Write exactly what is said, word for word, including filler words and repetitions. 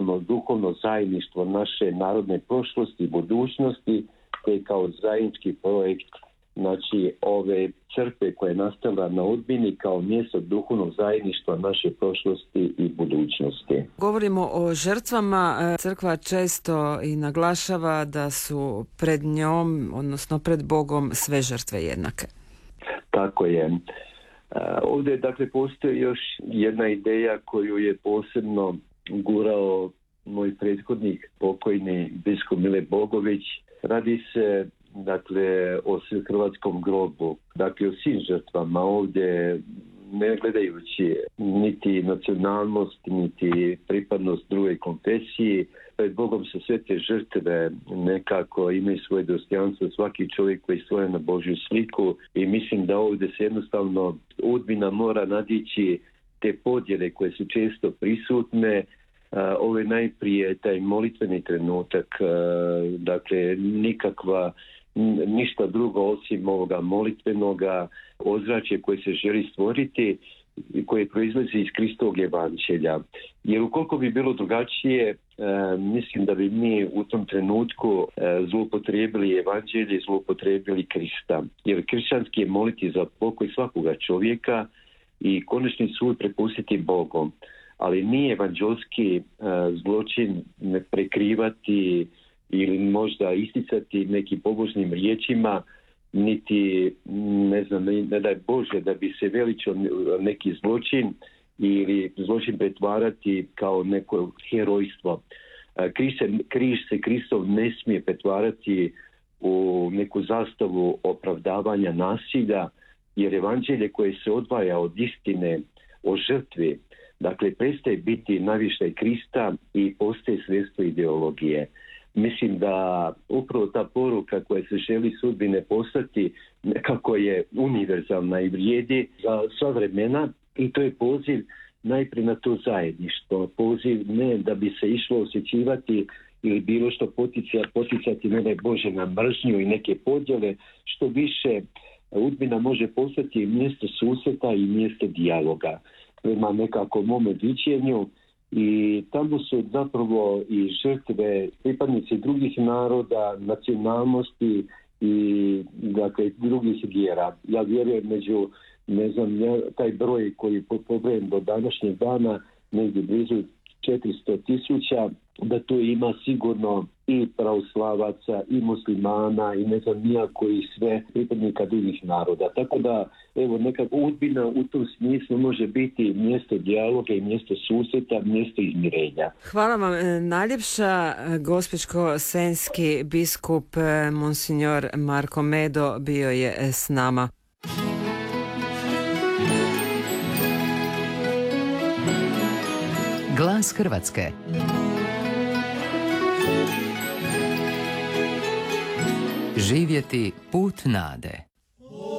jednostavno duhovno zajedništvo naše narodne prošlosti i budućnosti, te kao zajednički projekt, znači ove crkve koja je nastala na Udbini kao mjesto duhovnog zajedništva naše prošlosti i budućnosti. Govorimo o žrtvama. Crkva često i naglašava da su pred njom, odnosno pred Bogom, sve žrtve jednake. Tako je. Ovdje dakle postoji još jedna ideja koju je posebno gurao moj prethodnik, pokojni biskup Mile Bogović. Radi se dakle o hrvatskom grobu, dakle o svim žrtvama ovdje, ne gledajući niti nacionalnost, niti pripadnost druge konfesiji. Pred Bogom se sve te žrtve nekako imaju svoje dostojanstvo, svaki čovjek koji je stvoren na Božju sliku, i mislim da ovdje se jednostavno Udbina mora nadići te podjele koje su često prisutne. Uh, ovo je najprije taj molitveni trenutak, uh, dakle nikakva ništa drugo osim ovoga molitvenoga ozračja koje se želi stvoriti i koje proizlazi iz Kristovog evanđelja. Jer ukoliko bi bilo drugačije, e, mislim da bi mi u tom trenutku e, zloupotrijebili evanđelje, zloupotrijebili Krista. Jer kršćanski je moliti za pokoj svakoga čovjeka i konačni sud prepustiti Bogom. Ali nije evanđelski e, zločin ne prekrivati ili možda isticati nekim pobožnim riječima, niti, ne znam, ne daj Bože da bi se veličio neki zločin ili zločin pretvarati kao neko herojstvo. Križ se, križ se Kristov ne smije pretvarati u neku zastavu opravdavanja nasilja, jer evanđelje koje se odvaja od istine o žrtvi, dakle, prestaje biti navištaj Krista i postaje sredstvo ideologije. Mislim da upravo ta poruka koja se želi sudbine postati nekako je univerzalna i vrijedi za sva vremena, i to je poziv najprije na to zajedništvo. Poziv ne da bi se išlo osjećivati ili bilo što poticati, poticati ne daj Bože na mržnju i neke podjele, što više Udbina može postati mjesto susreta i mjesto dijaloga. Prema nekako mome viđenju, i tamo su zapravo i žrtve pripadnici drugih naroda, nacionalnosti i dakle drugih vjera. Ja vjerujem među, ne znam, ja, taj broj koji pobrojem do današnjeg dana, negdje blizu četiristo tisuća, da tu ima sigurno i pravoslavaca, i muslimana, i ne znam nijako i sve pripadnika drugih naroda. Tako da, evo, nekako Udbina u tom smislu može biti mjesto dijaloga i mjesto susreta, mjesto izmirenja. Hvala vam najljepša. Gospićko-senjski biskup Monsignor Marko Medo bio je s nama. Glas Hrvatske. Živjeti put nade.